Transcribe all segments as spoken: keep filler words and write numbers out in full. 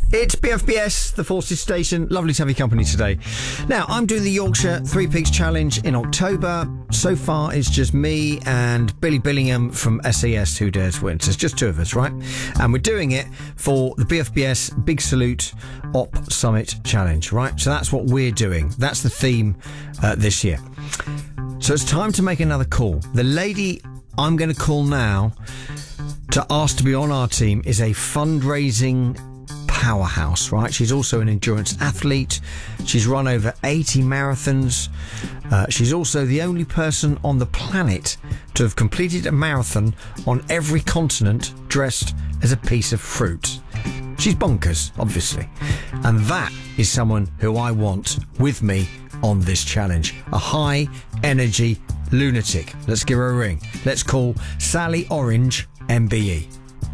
It's B F B S, the Forces Station. Lovely to have your company today. Now, I'm doing the Yorkshire Three Peaks Challenge in October. So far, it's just me and Billy Billingham from S A S Who Dares Win. So it's just two of us, right? And we're doing it for the B F B S Big Salute Op Summit Challenge, right? So that's what we're doing. That's the theme uh, this year. So it's time to make another call. The lady I'm going to call now to ask to be on our team is a fundraising powerhouse, right? She's also an endurance athlete. She's run over eighty marathons. Uh, she's also the only person on the planet to have completed a marathon on every continent dressed as a piece of fruit. She's bonkers, obviously. And that is someone who I want with me on this challenge. A high energy lunatic. Let's give her a ring. Let's call Sally Orange, M B E.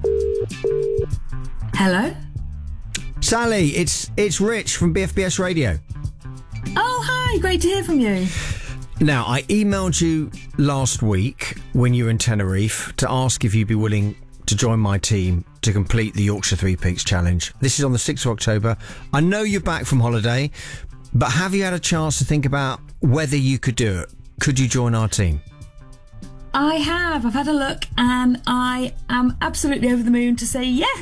Hello? Sally, it's it's Rich from B F B S Radio. Oh, hi. Great to hear from you. Now, I emailed you last week when you were in Tenerife to ask if you'd be willing to join my team to complete the Yorkshire Three Peaks Challenge. This is on the sixth of October. I know you're back from holiday, but have you had a chance to think about whether you could do it? Could you join our team? I have. I've had a look and I am absolutely over the moon to say yes.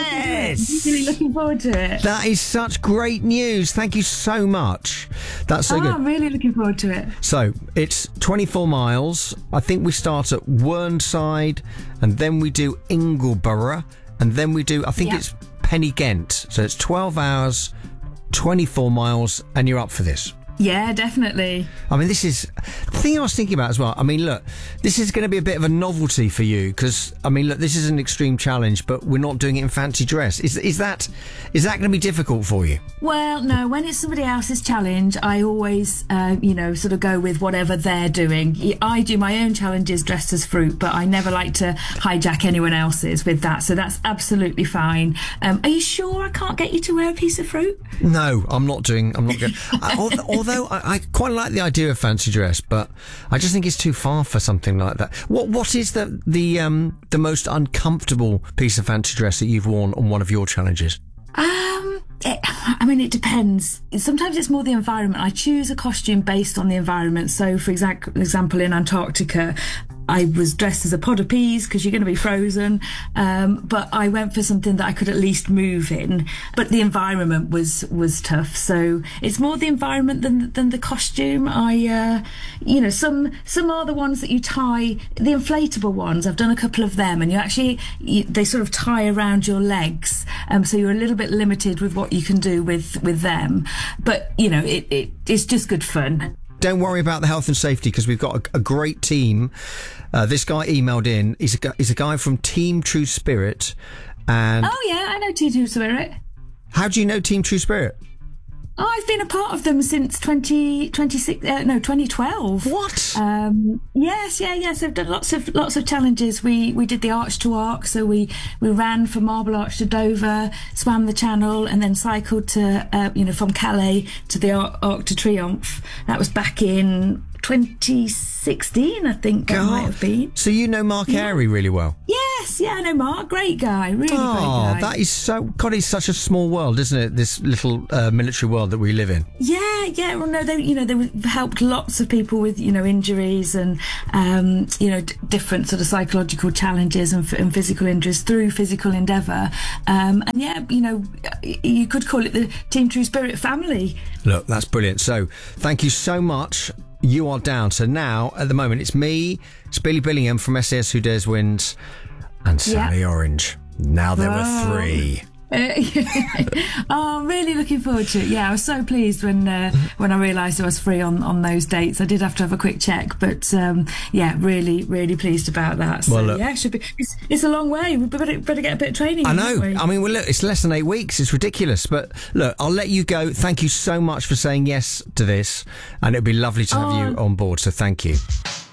Yes! I'm really looking forward to it. That is such great news. Thank you so much. That's so oh, good. I'm really looking forward to it. So it's twenty-four miles. I think we start at Whernside and then we do Ingleborough and then we do, I think Yep. it's Penny Ghent. So it's twelve hours, twenty-four miles, and you're up for this. Yeah, definitely. I mean, this is the thing I was thinking about as well. I mean, look, this is going to be a bit of a novelty for you because, I mean, look, this is an extreme challenge, but we're not doing it in fancy dress. Is is that is that going to be difficult for you? Well, no, when it's somebody else's challenge, I always, uh, you know, sort of go with whatever they're doing. I do my own challenges dressed as fruit, but I never like to hijack anyone else's with that. So that's absolutely fine. Um, are you sure I can't get you to wear a piece of fruit? No, I'm not doing. I'm not going. Although I, I quite like the idea of fancy dress, but I just think it's too far for something like that. What What is the the um the most uncomfortable piece of fancy dress that you've worn on one of your challenges? Um, it, I mean, it depends. Sometimes it's more the environment. I choose a costume based on the environment. So, for exa- example, in Antarctica, I was dressed as a pod of peas because you're going to be frozen. Um, but I went for something that I could at least move in. But the environment was was tough. So it's more the environment than than the costume. I, uh, you know, some some are the ones that you tie, the inflatable ones. I've done a couple of them, and you actually you, they sort of tie around your legs. Um, so you're a little bit limited with what you can do with with them. But you know, it, it it's just good fun. Don't worry about the health and safety because we've got a, a great team. Uh, this guy emailed in. He's a, he's a guy from Team True Spirit. And Oh yeah, I know Team True Spirit. how do you know Team True Spirit? Oh, I've been a part of them since twenty twenty-six. Uh, no, twenty twelve. What? Um, yes, yeah, yes. They've done lots of lots of challenges. We we did the Arch to Arc, so we we ran from Marble Arch to Dover, swam the Channel, and then cycled to uh, you know from Calais to the Arc, Arc de Triomphe. That was back in twenty sixteen, I think that God. might have been. So you know Mark Yeah. Airy really well? Yes, yeah, I know Mark. Great guy, really Oh, great guy. that is so... God, it's such a small world, isn't it? This little uh, military world that we live in. Yeah, yeah. Well, no, they, you know, they've helped lots of people with, you know, injuries and, um, you know, d- different sort of psychological challenges and, f- and physical injuries through physical endeavour. Um, and yeah, you know, you could call it the Team True Spirit family. Look, that's brilliant. So, thank you so much. You are down. So now, at the moment, it's me, it's Billy Billingham from S A S Who Dares Wins, and Sally Orange. Now there were Wow. three. Uh, oh, I'm really looking forward to it. Yeah, I was so pleased when uh, when I realised I was free on, on those dates. I did have to have a quick check, but um, yeah, really, really pleased about that. So Well, look- yeah, should be. It's, it's a long way. We better, better get a bit of training. I in, know. haven't we? I mean, well, look, it's less than eight weeks. It's ridiculous. But look, I'll let you go. Thank you so much for saying yes to this, and it'd be lovely to have Oh. you on board. So thank you.